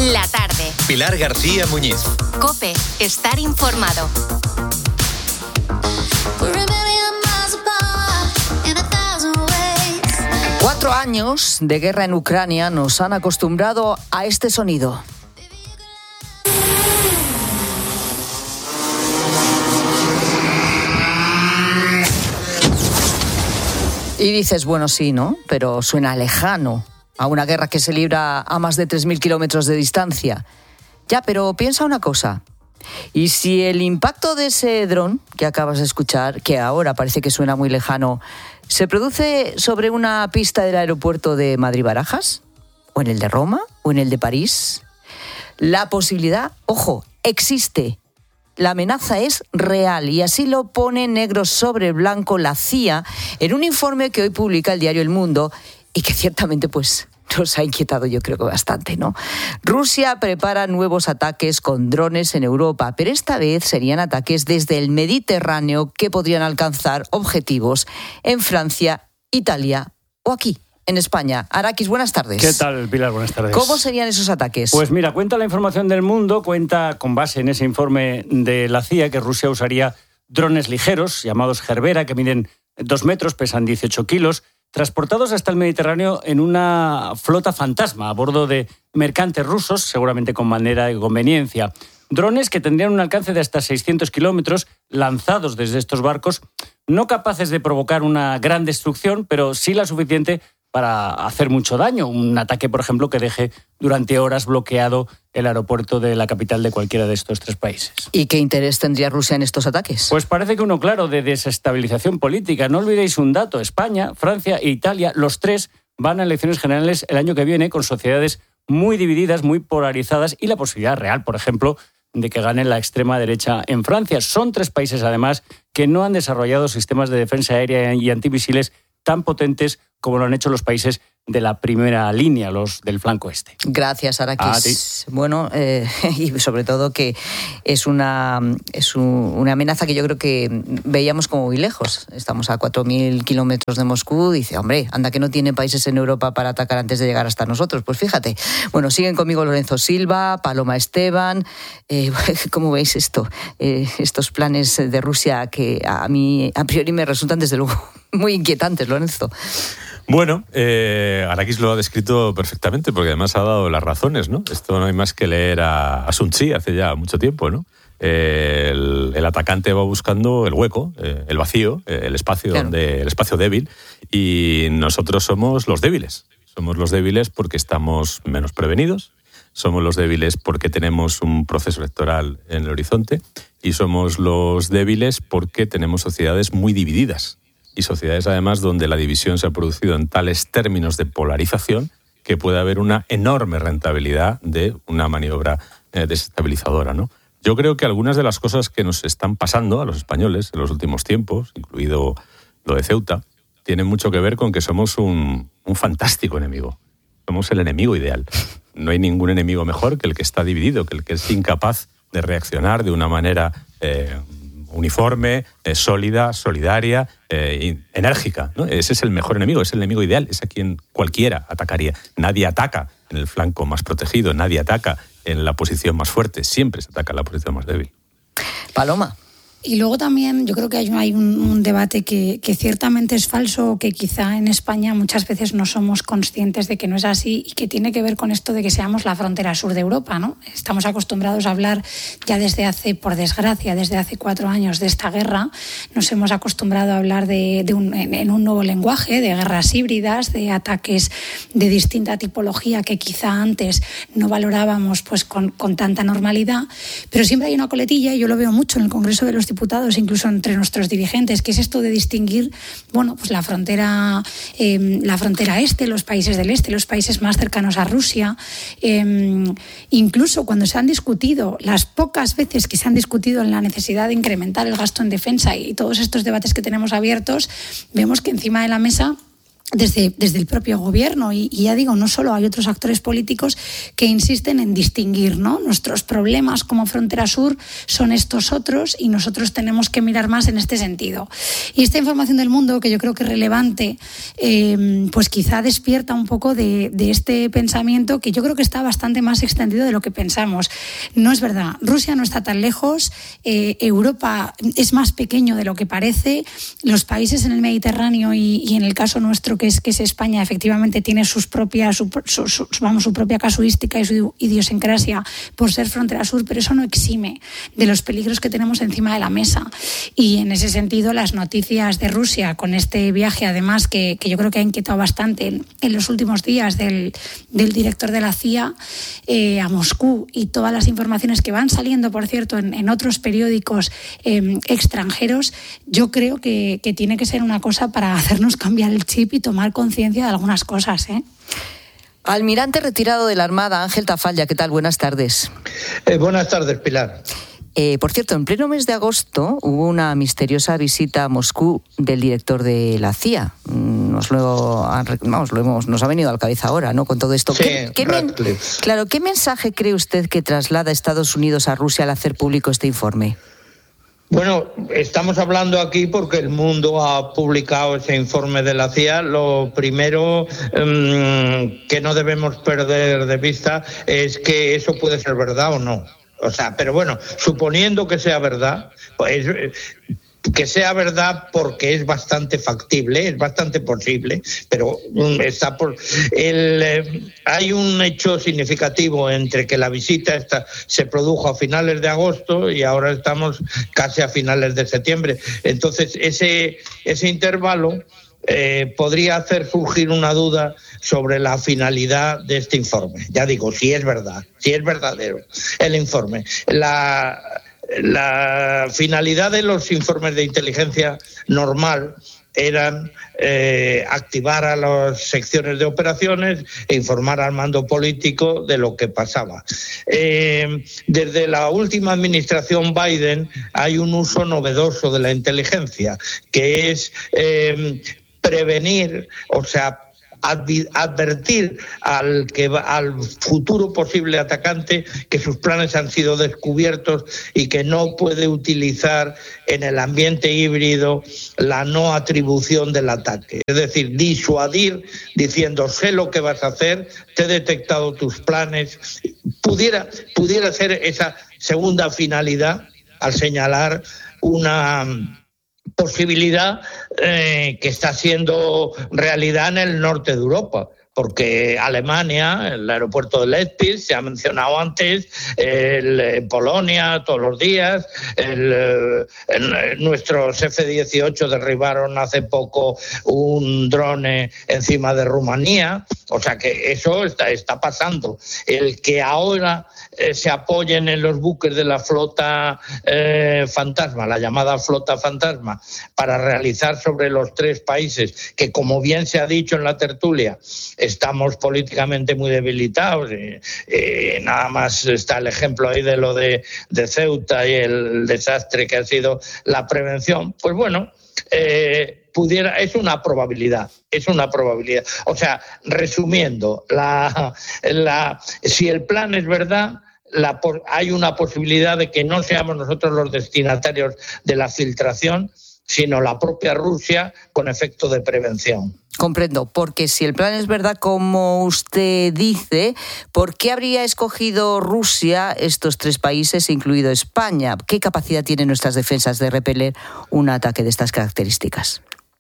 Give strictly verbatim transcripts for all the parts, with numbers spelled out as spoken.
La tarde. Pilar García Muñiz. COPE. Estar informado. Cuatro años de guerra en Ucrania nos han acostumbrado a este sonido. Y dices, bueno, sí, ¿no? Pero suena lejano a una guerra que se libra a más de tres mil kilómetros de distancia. Ya, pero piensa una cosa. ¿Y si el impacto de ese dron que acabas de escuchar, que ahora parece que suena muy lejano, se produce sobre una pista del aeropuerto de Madrid-Barajas? ¿O en el de Roma? ¿O en el de París? La posibilidad, ojo, existe. La amenaza es real y así lo pone negro sobre blanco la C I A en un informe que hoy publica el diario El Mundo y que ciertamente pues nos ha inquietado yo creo que bastante, ¿no? Rusia prepara nuevos ataques con drones en Europa, pero esta vez serían ataques desde el Mediterráneo que podrían alcanzar objetivos en Francia, Italia o aquí, en España. Araquis, buenas tardes. ¿Qué tal, Pilar? Buenas tardes. ¿Cómo serían esos ataques? Pues mira, cuenta la información del Mundo, cuenta con base en ese informe de la C I A que Rusia usaría drones ligeros, llamados Gerbera, que miden dos metros, pesan dieciocho kilos, transportados hasta el Mediterráneo en una flota fantasma a bordo de mercantes rusos, seguramente con bandera de conveniencia. Drones que tendrían un alcance de hasta seiscientos kilómetros, lanzados desde estos barcos, no capaces de provocar una gran destrucción, pero sí la suficiente para hacer mucho daño. Un ataque, por ejemplo, que deje durante horas bloqueado el aeropuerto de la capital de cualquiera de estos tres países. ¿Y qué interés tendría Rusia en estos ataques? Pues parece que uno claro, de desestabilización política. No olvidéis un dato, España, Francia e Italia, los tres van a elecciones generales el año que viene con sociedades muy divididas, muy polarizadas y la posibilidad real, por ejemplo, de que gane la extrema derecha en Francia. Son tres países, además, que no han desarrollado sistemas de defensa aérea y antimisiles tan potentes como lo han hecho los países de la primera línea, los del flanco este. Gracias, Araquis. Bueno, eh, y sobre todo que es una es un, una amenaza que yo creo que veíamos como muy lejos. Estamos a cuatro mil kilómetros de Moscú. Dice, hombre, anda que no tiene países en Europa para atacar antes de llegar hasta nosotros. Pues fíjate. Bueno, siguen conmigo Lorenzo Silva, Paloma Esteban. Eh, ¿Cómo veis esto? Eh, estos planes de Rusia que a mí a priori me resultan desde luego muy inquietantes, Lorenzo. Bueno, eh, Araquis lo ha descrito perfectamente porque además ha dado las razones, ¿no? Esto no hay más que leer a, a Sun Tzu hace ya mucho tiempo, ¿no? Eh, el, el atacante va buscando el hueco, eh, el vacío, eh, el espacio claro. donde el espacio débil, y nosotros somos los débiles. Somos los débiles porque estamos menos prevenidos, somos los débiles porque tenemos un proceso electoral en el horizonte y somos los débiles porque tenemos sociedades muy divididas. Y sociedades, además, donde la división se ha producido en tales términos de polarización que puede haber una enorme rentabilidad de una maniobra eh, desestabilizadora, ¿no? Yo creo que algunas de las cosas que nos están pasando a los españoles en los últimos tiempos, incluido lo de Ceuta, tienen mucho que ver con que somos un, un fantástico enemigo. Somos el enemigo ideal. No hay ningún enemigo mejor que el que está dividido, que el que es incapaz de reaccionar de una manera Eh, uniforme, eh, sólida, solidaria, eh, enérgica, ¿no? Ese es el mejor enemigo, es el enemigo ideal, es a quien cualquiera atacaría. Nadie ataca en el flanco más protegido, nadie ataca en la posición más fuerte, siempre se ataca en la posición más débil. Paloma. Y luego también yo creo que hay un, hay un, un debate que, que ciertamente es falso, que quizá en España muchas veces no somos conscientes de que no es así y que tiene que ver con esto de que seamos la frontera sur de Europa, ¿no? Estamos acostumbrados a hablar ya desde hace, por desgracia, desde hace cuatro años de esta guerra. Nos hemos acostumbrado a hablar de, de un, en, en un nuevo lenguaje, de guerras híbridas, de ataques de distinta tipología que quizá antes no valorábamos pues con, con tanta normalidad. Pero siempre hay una coletilla, y yo lo veo mucho en el Congreso de los Diputados, incluso entre nuestros dirigentes, que es esto de distinguir, bueno, pues la frontera, eh, la frontera este, los países del este, los países más cercanos a Rusia. Eh, incluso cuando se han discutido, las pocas veces que se han discutido en la necesidad de incrementar el gasto en defensa y todos estos debates que tenemos abiertos, vemos que encima de la mesa Desde, desde el propio gobierno y, y ya digo, no solo hay otros actores políticos que insisten en distinguir, ¿no? Nuestros problemas como Frontera Sur son estos otros y nosotros tenemos que mirar más en este sentido. Y esta información del mundo, que yo creo que es relevante, eh, pues quizá despierta un poco de, de este pensamiento que yo creo que está bastante más extendido de lo que pensamos. No es verdad, Rusia no está tan lejos, eh, Europa es más pequeño de lo que parece, los países en el Mediterráneo y, y en el caso nuestro que es que es España, efectivamente tiene sus propias, su, su, su, vamos, su propia casuística y su idiosincrasia por ser frontera sur, pero eso no exime de los peligros que tenemos encima de la mesa. Y en ese sentido, las noticias de Rusia con este viaje, además, que, que yo creo que ha inquietado bastante en, en los últimos días del, del director de la C I A eh, a Moscú, y todas las informaciones que van saliendo, por cierto, en, en otros periódicos eh, extranjeros, yo creo que, que tiene que ser una cosa para hacernos cambiar el chip y tomar conciencia de algunas cosas, ¿eh? Almirante retirado de la Armada, Ángel Tafalla, ¿qué tal? Buenas tardes. Eh, buenas tardes, Pilar. Eh, por cierto, en pleno mes de agosto hubo una misteriosa visita a Moscú del director de la C I A. Nos lo, han, vamos, lo hemos, nos ha venido a la cabeza ahora, ¿no? Con todo esto. Sí, ¿Qué, qué men, claro, ¿qué mensaje cree usted que traslada Estados Unidos a Rusia al hacer público este informe? Bueno, estamos hablando aquí porque el mundo ha publicado ese informe de la C I A. Lo primero um, que no debemos perder de vista es que eso puede ser verdad o no. O sea, pero bueno, suponiendo que sea verdad, pues que sea verdad porque es bastante factible, es bastante posible, pero está por el eh, hay un hecho significativo entre que la visita esta se produjo a finales de agosto y ahora estamos casi a finales de septiembre. Entonces, ese ese intervalo Eh, podría hacer surgir una duda sobre la finalidad de este informe. Ya digo, si es verdad, si es verdadero el informe. La, la finalidad de los informes de inteligencia normal eran eh, activar a las secciones de operaciones e informar al mando político de lo que pasaba. Eh, desde la última administración Biden hay un uso novedoso de la inteligencia, que es eh, prevenir, o sea, advertir al que al futuro posible atacante que sus planes han sido descubiertos y que no puede utilizar en el ambiente híbrido la no atribución del ataque. Es decir, disuadir diciendo sé lo que vas a hacer, te he detectado tus planes. Pudiera, pudiera ser esa segunda finalidad al señalar una posibilidad eh, que está siendo realidad en el norte de Europa, porque Alemania, el aeropuerto de Leipzig, se ha mencionado antes, el, en Polonia todos los días, el, el, nuestros F dieciocho derribaron hace poco un drone encima de Rumanía, o sea que eso está, está pasando. El que ahora eh, se apoyen en los buques de la flota eh, fantasma, la llamada flota fantasma, para realizar sobre los tres países, que como bien se ha dicho en la tertulia, estamos políticamente muy debilitados. Eh, eh, nada más está el ejemplo ahí de lo de, de Ceuta y el desastre que ha sido la prevención. Pues bueno, eh, pudiera, es una probabilidad, es una probabilidad. O sea, resumiendo, la, la, si el plan es verdad, la, hay una posibilidad de que no seamos nosotros los destinatarios de la filtración, sino la propia Rusia con efecto de prevención. Comprendo, porque si el plan es verdad, como usted dice, ¿por qué habría escogido Rusia estos tres países, incluido España? ¿Qué capacidad tienen nuestras defensas de repeler un ataque de estas características?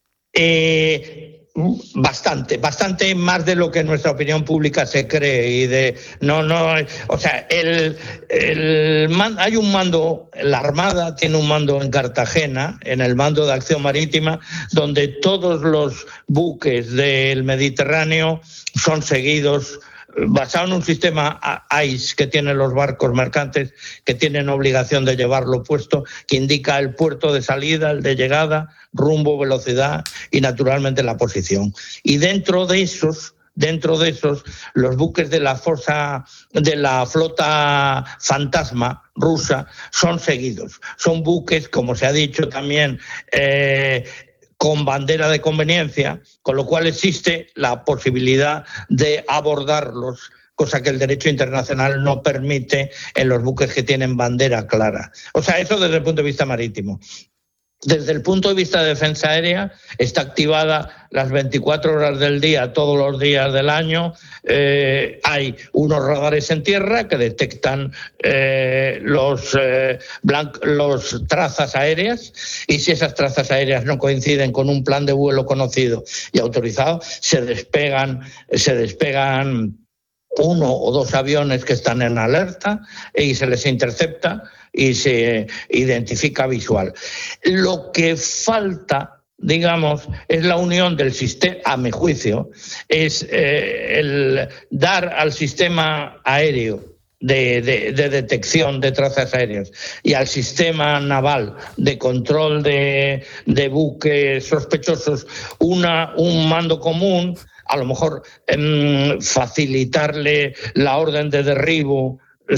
Eh... Bastante, bastante más de lo que en nuestra opinión pública se cree y de no no, o sea, el, el hay un mando, la Armada tiene un mando en Cartagena, en el mando de acción marítima, donde todos los buques del Mediterráneo son seguidos basado en un sistema I C E que tienen los barcos mercantes, que tienen obligación de llevarlo puesto, que indica el puerto de salida, el de llegada, rumbo, velocidad y naturalmente la posición. Y dentro de esos, dentro de esos, los buques de la fosa, de la flota fantasma rusa son seguidos. Son buques, como se ha dicho también, eh, con bandera de conveniencia, con lo cual existe la posibilidad de abordarlos, cosa que el derecho internacional no permite en los buques que tienen bandera clara. O sea, eso desde el punto de vista marítimo. Desde el punto de vista de defensa aérea, está activada las veinticuatro horas del día, todos los días del año. Eh, hay unos radares en tierra que detectan eh, los, eh, blanc- los trazas aéreas, y si esas trazas aéreas no coinciden con un plan de vuelo conocido y autorizado, se despegan, se despegan uno o dos aviones que están en alerta y se les intercepta y se identifica visual. Lo que falta, digamos, es la unión del sistema, a mi juicio, es eh, el dar al sistema aéreo de, de, de detección de trazas aéreas y al sistema naval de control de, de buques sospechosos una, un mando común, a lo mejor eh, facilitarle la orden de derribo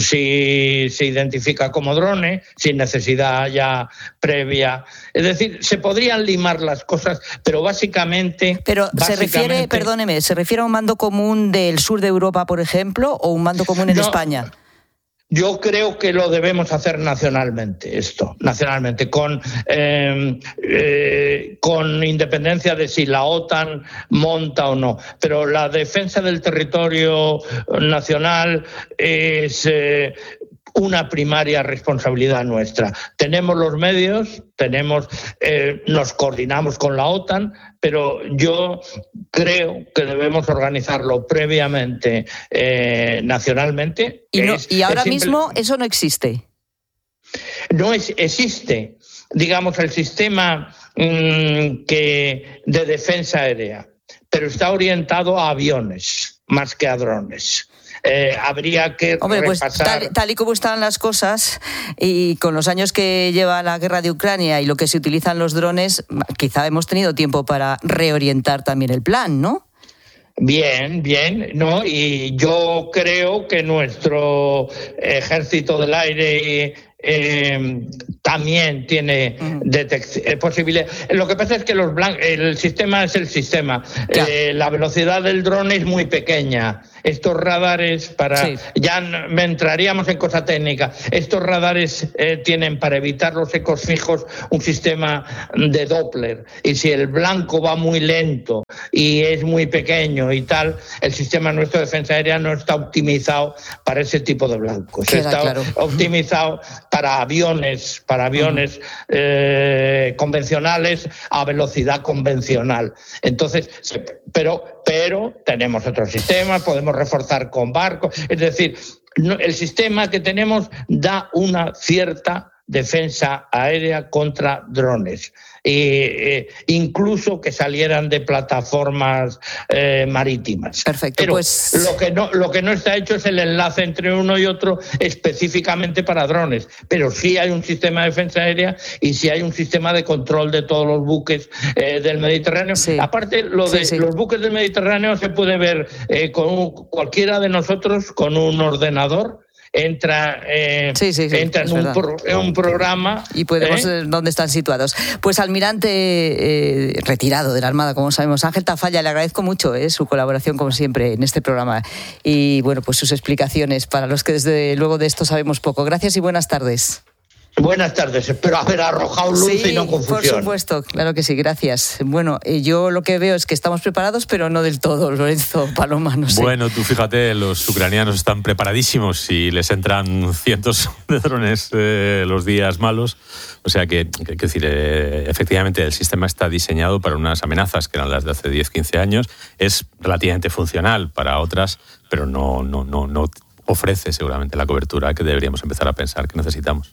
si se identifica como drone, sin necesidad ya previa. Es decir, se podrían limar las cosas, pero básicamente... Pero básicamente, se refiere, perdóneme, ¿se refiere a un mando común del sur de Europa, por ejemplo, o un mando común en no, España? Yo creo que lo debemos hacer nacionalmente, esto, nacionalmente, con, eh, eh, con independencia de si la OTAN monta o no. Pero la defensa del territorio nacional es eh, una primaria responsabilidad nuestra. Tenemos los medios, tenemos, eh, nos coordinamos con la OTAN, pero yo creo que debemos organizarlo previamente eh, nacionalmente. Y, no, es, y ahora es simple... mismo eso no existe. No es, existe, digamos, el sistema mmm, que, de defensa aérea, pero está orientado a aviones más que a drones. Eh, habría que Hombre, pues repasar... tal, tal y como están las cosas y con los años que lleva la guerra de Ucrania y lo que se utilizan los drones, quizá hemos tenido tiempo para reorientar también el plan, ¿no? Bien, bien, ¿no? Y yo creo que nuestro ejército del aire eh, también tiene detec- posibilidad. Lo que pasa es que los blan- el sistema es el sistema. Eh, la velocidad del dron es muy pequeña. Estos radares, para sí. ya me entraríamos en cosa técnica, estos radares eh, tienen para evitar los ecos fijos un sistema de Doppler. Y si el blanco va muy lento y es muy pequeño y tal, el sistema nuestro de defensa aérea no está optimizado para ese tipo de blancos. Queda está claro. optimizado para aviones, para aviones uh-huh. eh, convencionales a velocidad convencional. Entonces, pero, pero tenemos otro sistema, podemos reforzar con barcos. Es decir, no, el sistema que tenemos da una cierta defensa aérea contra drones, e, eh, incluso que salieran de plataformas eh, marítimas. Perfecto. Pero pues... lo que no lo que no está hecho es el enlace entre uno y otro específicamente para drones, pero sí hay un sistema de defensa aérea y sí hay un sistema de control de todos los buques eh, del Mediterráneo. Sí. Aparte, lo de sí, sí. los buques del Mediterráneo se puede ver eh, con un, cualquiera de nosotros con un ordenador. Entra, eh, sí, sí, sí, entra en, un pro, en un programa y podemos ¿eh? ver dónde están situados. Pues almirante eh, retirado de la Armada, como sabemos, Ángel Tafalla, le agradezco mucho eh, su colaboración, como siempre, en este programa y bueno, pues sus explicaciones para los que desde luego de esto sabemos poco. Gracias y buenas tardes. Buenas tardes, espero haber arrojado luz sí, y no confusión. Por supuesto, claro que sí, gracias. Bueno, yo lo que veo es que estamos preparados, pero no del todo, Lorenzo Paloma, no sé. Bueno, tú fíjate, los ucranianos están preparadísimos y les entran cientos de drones eh, los días malos. O sea que, que, que decir, eh, efectivamente el sistema está diseñado para unas amenazas que eran las de hace diez, quince años. Es relativamente funcional para otras, pero no, no, no, no ofrece seguramente la cobertura que deberíamos empezar a pensar que necesitamos.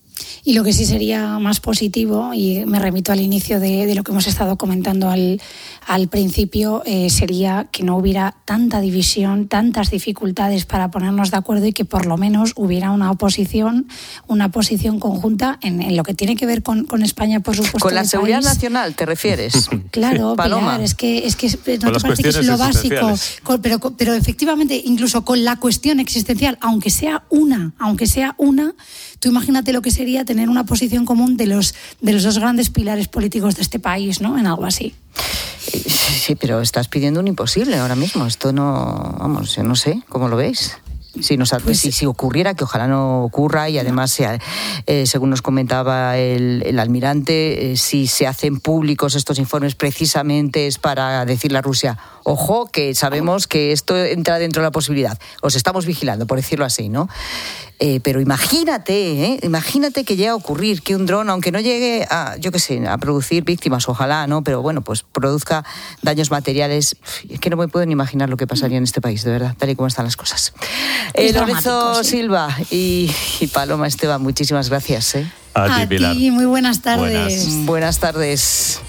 Y lo que sí sería más positivo, y me remito al inicio de, de lo que hemos estado comentando al, al principio, eh, sería que no hubiera tanta división, tantas dificultades para ponernos de acuerdo y que por lo menos hubiera una oposición, una posición conjunta en, en lo que tiene que ver con, con España, por supuesto. ¿Con la seguridad país. nacional te refieres? Claro, Paloma. Pilar, es que, es que no te parece que es lo básico, con, pero, pero efectivamente, incluso con la cuestión existencial, aunque sea una, aunque sea una, tú imagínate lo que sería tener tener una posición común de los, de los dos grandes pilares políticos de este país, ¿no? En algo así. Sí, pero estás pidiendo un imposible ahora mismo. Esto no, vamos, yo no sé, ¿cómo lo veis? Si, nos, pues, si, si ocurriera, que ojalá no ocurra, y además, sea, eh, según nos comentaba el, el almirante, eh, si se hacen públicos estos informes precisamente es para decirle a Rusia, ojo, que sabemos que esto entra dentro de la posibilidad. Os estamos vigilando, por decirlo así, ¿no? Eh, pero imagínate, ¿eh? imagínate que llega a ocurrir que un dron, aunque no llegue a, yo qué sé, a producir víctimas, ojalá, ¿no? Pero bueno, pues produzca daños materiales. Es que no me puedo ni imaginar lo que pasaría en este país, de verdad, tal y como están las cosas. Eh, Lorenzo sí. Silva y, y Paloma Esteban, muchísimas gracias. ¿eh? A ti, a Pilar. ti, muy buenas tardes. Buenas, buenas tardes.